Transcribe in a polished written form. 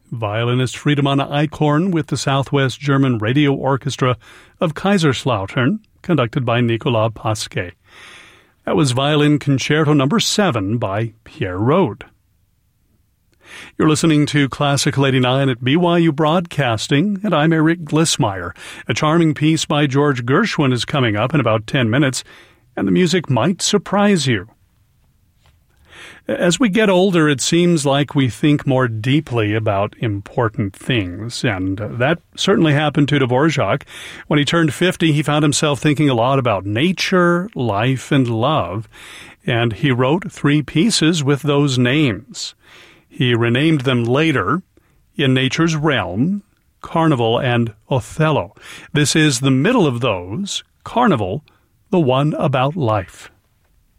violinist Friedemann Eichhorn with the Southwest German Radio Orchestra of Kaiserslautern, conducted by Nicolas Pasquet. That was Violin Concerto No. 7 by Pierre Rode. You're listening to Classical 89 at BYU Broadcasting, and I'm Eric Glissmeyer. A charming piece by George Gershwin is coming up in about 10 minutes, and the music might surprise you. As we get older, it seems like we think more deeply about important things, and that certainly happened to Dvorak. When he turned 50, he found himself thinking a lot about nature, life, and love, and he wrote 3 pieces with those names. He renamed them later: In Nature's Realm, Carnival, and Othello. This is the middle of those, Carnival, the one about life.